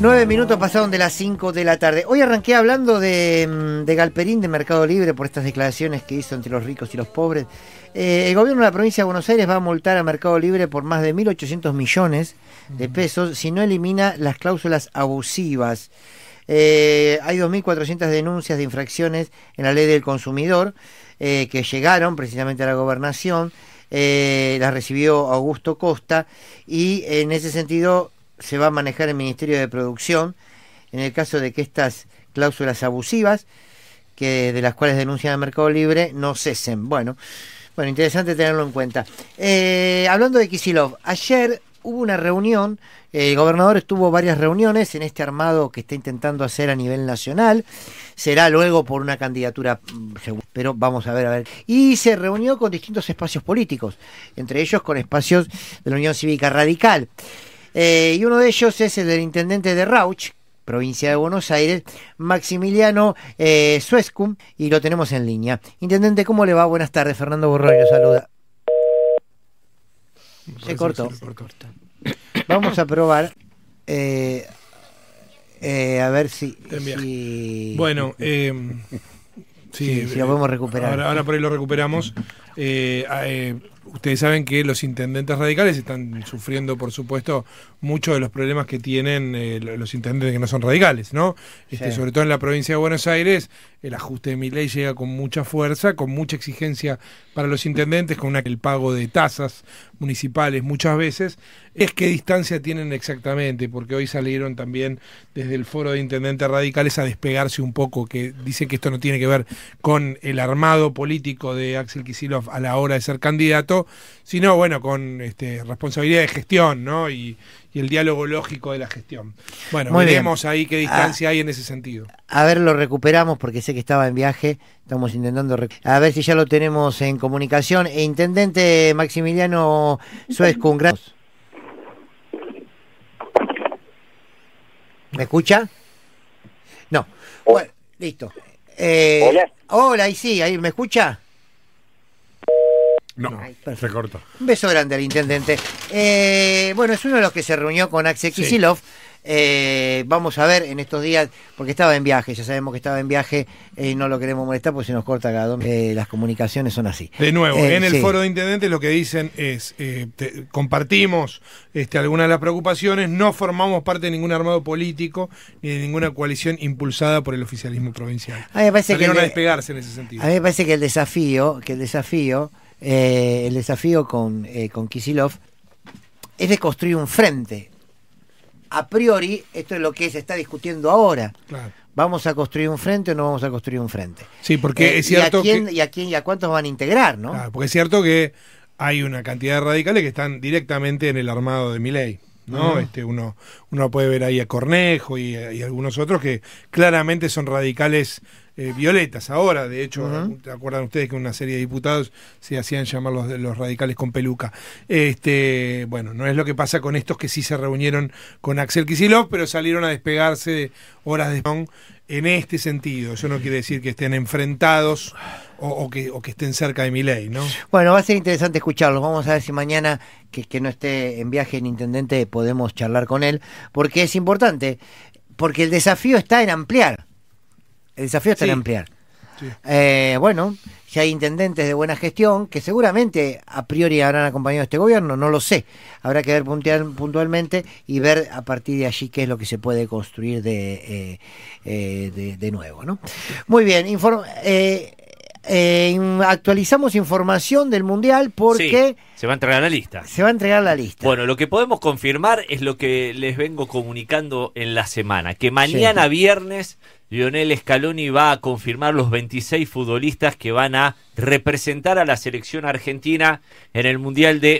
9 minutos pasaron de las 5 de la tarde. Hoy arranqué hablando de Galperín, de Mercado Libre, por estas declaraciones que hizo entre los ricos y los pobres. El gobierno de la provincia de Buenos Aires va a multar a Mercado Libre por más de 1.800 millones de pesos si no elimina las cláusulas abusivas. Hay 2.400 denuncias de infracciones en la ley del consumidor que llegaron precisamente a la gobernación. Las recibió Augusto Costa y en ese sentido se va a manejar el Ministerio de Producción en el caso de que estas cláusulas abusivas de las cuales denuncian a Mercado Libre no cesen. Bueno, interesante tenerlo en cuenta. Hablando de Kicillof, ayer hubo una reunión, el gobernador estuvo varias reuniones en este armado que está intentando hacer a nivel nacional, será luego por una candidatura, pero vamos a ver. Y se reunió con distintos espacios políticos, entre ellos con espacios de la Unión Cívica Radical. Y uno de ellos es el del intendente de Rauch, provincia de Buenos Aires, Maximiliano Suescum, y lo tenemos en línea. Intendente, ¿cómo le va? Buenas tardes, Fernando Borroy lo saluda. Se cortó. Vamos a probar a ver si bueno, si lo podemos recuperar. Ahora por ahí lo recuperamos. Ustedes saben que los intendentes radicales están sufriendo, por supuesto, muchos de los problemas que tienen los intendentes que no son radicales, ¿no? Sí. Sobre todo en la provincia de Buenos Aires, el ajuste de Milei llega con mucha fuerza, con mucha exigencia para los intendentes, con el pago de tasas municipales muchas veces. ¿Qué distancia tienen exactamente? Porque hoy salieron también desde el foro de intendentes radicales a despegarse un poco, que dicen que esto no tiene que ver con el armado político de Axel Kicillof a la hora de ser candidato, sino con responsabilidad de gestión, ¿no? Y el diálogo lógico de la gestión. Bueno, muy veremos bien. Ahí qué distancia hay en ese sentido. A ver, lo recuperamos porque sé que estaba en viaje. Estamos intentando a ver si ya lo tenemos en comunicación. Intendente Maximiliano Suescum, gracias. ¿Me escucha? No. Bueno, listo. Hola, ahí sí, ahí, ¿me escucha? No, se cortó. Un beso grande al intendente. Es uno de los que se reunió con Axel Kicillof. Vamos a ver en estos días, porque estaba en viaje, ya sabemos que estaba en viaje, no lo queremos molestar porque se nos corta cada dos. Las comunicaciones son así. De nuevo, en el foro de intendentes lo que dicen es, compartimos algunas de las preocupaciones, no formamos parte de ningún armado político ni de ninguna coalición impulsada por el oficialismo provincial. A mí me parece Salieron a despegarse en ese sentido. A mí me parece que el desafío con Kicillof es de construir un frente. A priori, esto es lo que se está discutiendo ahora. Claro. ¿Vamos a construir un frente o no vamos a construir un frente? Sí, porque es cierto ¿y a cuántos van a integrar, no? Claro, porque es cierto que hay una cantidad de radicales que están directamente en el armado de Milei, ¿no? Uno puede ver ahí a Cornejo y algunos otros que claramente son radicales violetas ahora. De hecho, ¿te acuerdan ustedes que una serie de diputados se hacían llamar los radicales con peluca? No es lo que pasa con estos que sí se reunieron con Axel Kicillof, pero salieron a despegarse de horas de en este sentido. Eso no quiere decir que estén enfrentados o que estén cerca de Milei, ¿no? Bueno, va a ser interesante escucharlos. Vamos a ver si mañana, que no esté en viaje el intendente, podemos charlar con él, porque es importante, porque el desafío está en ampliar. El desafío está en ampliar. Sí. Si hay intendentes de buena gestión, que seguramente a priori habrán acompañado a este gobierno, no lo sé. Habrá que ver puntualmente y ver a partir de allí qué es lo que se puede construir de nuevo, ¿no? Muy bien, actualizamos información del Mundial porque... Sí, se va a entregar la lista. Se va a entregar la lista. Bueno, lo que podemos confirmar es lo que les vengo comunicando en la semana, que mañana viernes Lionel Scaloni va a confirmar los 26 futbolistas que van a representar a la selección argentina en el Mundial de